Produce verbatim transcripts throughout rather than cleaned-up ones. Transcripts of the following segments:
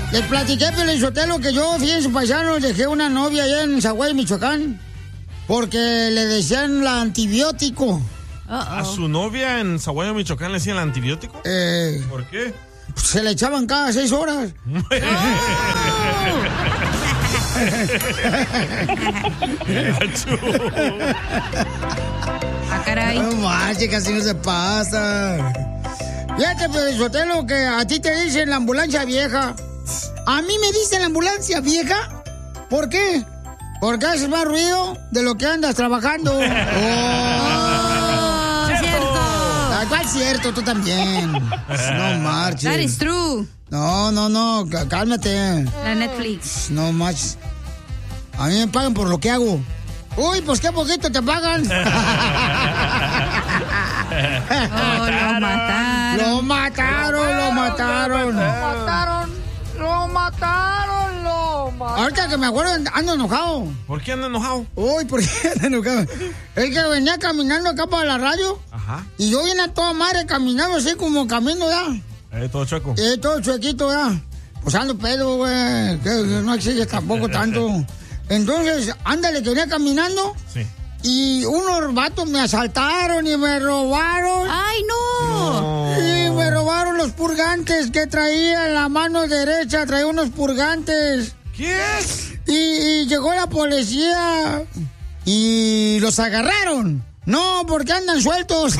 Les platiqué, Pelizotelo, que yo, fíjense, paisanos, dejé una novia allá en Zaguay, Michoacán, porque le decían la antibiótico. ¿A su novia en Zaguayo, Michoacán, le decían el antibiótico? Eh, ¿Por qué? Se le echaban cada seis horas. Ah, caray. No manches, casi no se pasa. Fíjate, Pelizotelo, que a ti te dicen la ambulancia vieja. A mí me dicen la ambulancia vieja. ¿Por qué? Porque haces más ruido de lo que andas trabajando. Oh, oh cierto. ¿Cuál cierto? Tú también. No marches. That is true. No, no, no, cálmate. La Netflix. No marches. A mí me pagan por lo que hago. Uy, pues qué poquito te pagan. Oh, lo mataron. Lo mataron, lo mataron. Lo mataron, lo mataron, lo mataron. Ahorita que me acuerdo, ando enojado. ¿Por qué anda enojado? Uy, ¿por qué ando enojado? Es que venía caminando acá para la radio. Ajá. Y yo vine a toda madre caminando así como camino ya. Eh, todo chueco. Eh, todo chuequito ya. Pues ando pedo, güey. Que no exige tampoco tanto. Entonces, ándale, que venía caminando. Sí. Y unos vatos me asaltaron y me robaron. ¡Ay, no! no. Y me robaron los purgantes que traía en la mano derecha. Traía unos purgantes. ¿Qué? Y, y llegó la policía y los agarraron. No, porque andan sueltos.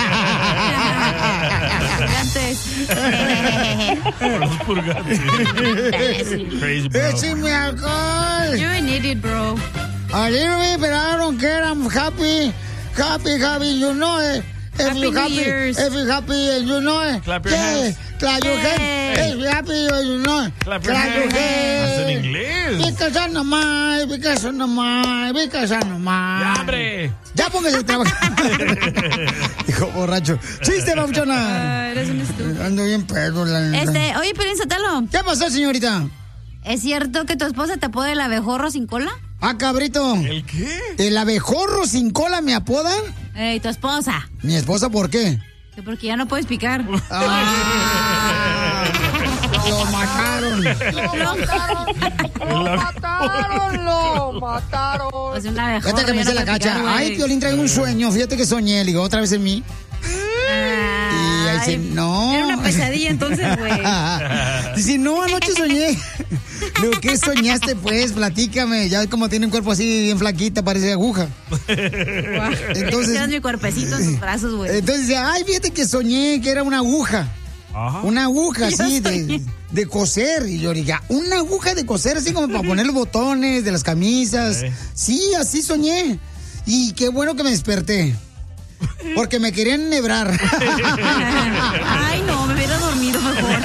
Antes. Los purgantes. Crazy, bro. Échame alcohol. You're an idiot, bro. A little bit, but I don't care. I'm happy. Happy, happy, you know it. If Happy you New happy, Year's. if you happy, and you know it. Clap your yeah. hands. Clap your Hey. hands. If you happy, you know it. Clap your Clap your hands. ¿Hasta en hands. inglés? Because I'm nomás, because I'm nomás, because I'm nomás. ¡Ya, hombre! Ya póngase a trabajar. Dijo borracho. ¡Chiste, babuchona! Ah, eres un estúpido. Ando bien pedo, la neta. Este, oye, Pelín Sotelo, ¿Qué pasó, señorita? ¿es cierto que tu esposa te apoda el abejorro sin cola? Ah, cabrito. ¿El qué? ¿El abejorro sin cola me apodan? Ey, tu esposa. ¿Mi esposa por qué? Que porque ya no puedes picar. Ah, lo mataron. Lo mataron, lo mataron, lo mataron. Pues un abejorro. Fíjate que me ya dice no la puede picar, cacha. güey. Ay, Piolín, trae un sueño. Fíjate que soñé. Le digo, otra vez en mí. Y ahí dice, no. Era una pesadilla entonces, güey. Dice, no, anoche soñé. Lo que soñaste, pues, platícame. Ya ves cómo tiene un cuerpo así bien flaquita, parece aguja. Entonces. Tienes mi cuerpecito en tus brazos, güey. Entonces dice, ay, fíjate que soñé que era una aguja. Ajá. Una aguja Yo así de, soñé. de coser. Y yo dije, una aguja de coser, así como para poner los botones de las camisas. Sí. Sí, así soñé. Y qué bueno que me desperté. Porque me querían enhebrar. Ay, no, me hubiera dormido mejor.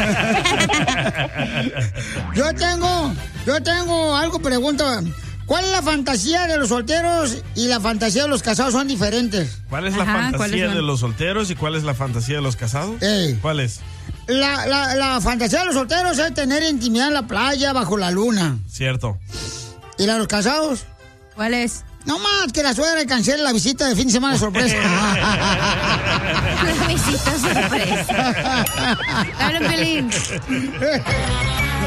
Yo tengo, yo tengo algo, pregunta. ¿Cuál es la fantasía de los solteros y la fantasía de los casados son diferentes? ¿Cuál es la Ajá, ¿cuáles fantasía son? de los solteros y cuál es la fantasía de los casados? Ey. ¿Cuál es? La, la, la fantasía de los solteros es tener intimidad en la playa bajo la luna. Cierto. ¿Y la de los casados? ¿Cuál es? No más que la suegra cancele la visita de fin de semana de sorpresa. La visita sorpresa. Habla, Pelín.